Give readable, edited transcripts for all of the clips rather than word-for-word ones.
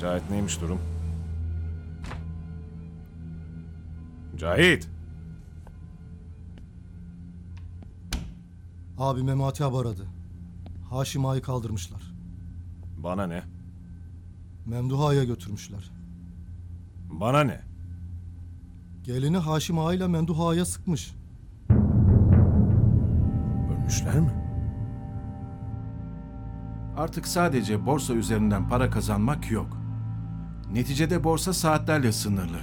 Cahit neymiş durum? Cahit! Abi Memati abi aradı. Haşim Ağa'yı kaldırmışlar. Bana ne? Memduh Ağa'ya götürmüşler. Bana ne? Gelini Haşim Ağa ile Memduh Ağa'ya sıkmış. Ölmüşler mi? Artık sadece borsa üzerinden para kazanmak yok. Neticede borsa saatlerle sınırlı.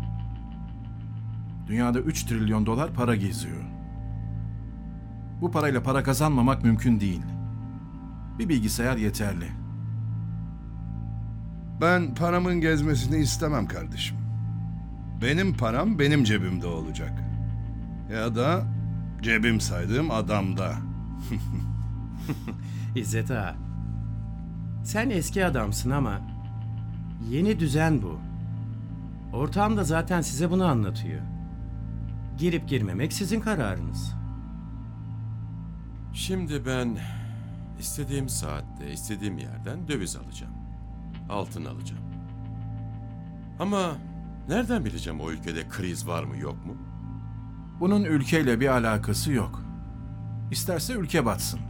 Dünyada 3 trilyon dolar para geziyor. Bu parayla para kazanmamak mümkün değil. Bir bilgisayar yeterli. Ben paramın gezmesini istemem kardeşim. Benim param benim cebimde olacak. Ya da cebim saydığım adamda. İzzet Ağa, sen eski adamsın ama yeni düzen bu. Ortağım da zaten size bunu anlatıyor. Girip girmemek sizin kararınız. Şimdi ben istediğim saatte, istediğim yerden döviz alacağım. Altın alacağım. Ama nereden bileceğim o ülkede kriz var mı yok mu? Bunun ülkeyle bir alakası yok. İsterse ülke batsın.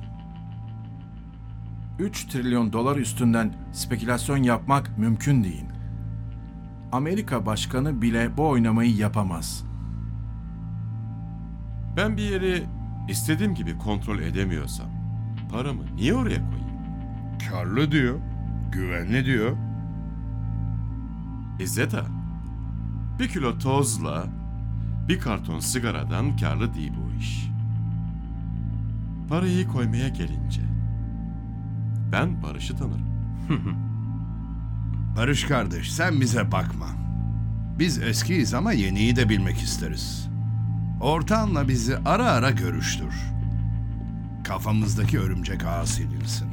3 trilyon dolar üstünden spekülasyon yapmak mümkün değil. Amerika başkanı bile bu oynamayı yapamaz. Ben bir yeri istediğim gibi kontrol edemiyorsam paramı niye oraya koyayım? Karlı diyor, güvenli diyor. İzzet Ağa, bir kilo tozla bir karton sigaradan karlı değil bu iş. Parayı koymaya gelince ben Barış'ı tanırım. Barış kardeş, sen bize bakma. Biz eskiyiz ama yeniyi de bilmek isteriz. Ortağınla bizi ara ara görüştür. Kafamızdaki örümcek ağı silinsin.